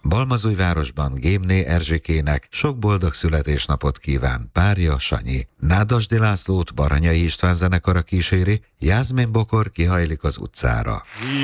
Balmazújvárosban Gémné Erzsikének sok boldog születésnapot kíván párja, Sanyi. Nádasdy Lászlót Baranyai István zenekara kíséri, Jászmin Bokor kihajlik az utcára.